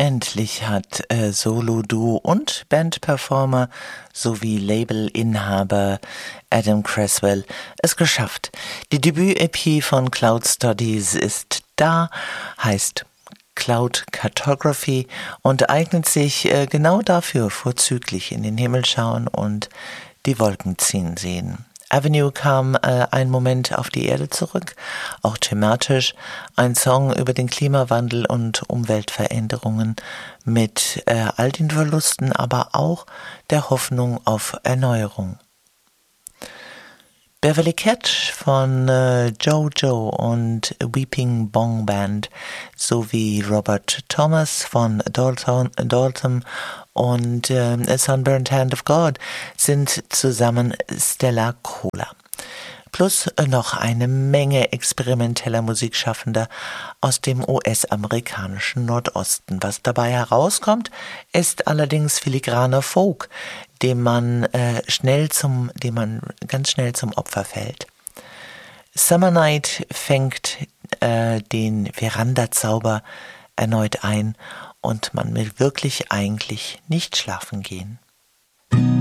Endlich hat Solo, Duo und Bandperformer sowie Labelinhaber Adam Cresswell es geschafft. Die Debüt-EP von Cloud Studies ist da, heißt Cloud Cartography und eignet sich genau dafür vorzüglich: in den Himmel schauen und die Wolken ziehen sehen. Avenue kam einen Moment auf die Erde zurück, auch thematisch ein Song über den Klimawandel und Umweltveränderungen mit all den Verlusten, aber auch der Hoffnung auf Erneuerung. Beverly Cat von Jojo und Weeping Bong Band sowie Robert Thomas von Dalton und Sunburned Hand of God sind zusammen Stellar Cola. Plus noch eine Menge experimenteller Musikschaffender aus dem US-amerikanischen Nordosten. Was dabei herauskommt, ist allerdings filigraner Folk, dem man ganz schnell zum Opfer fällt. Summer Night fängt den Verandazauber erneut ein und man will wirklich eigentlich nicht schlafen gehen.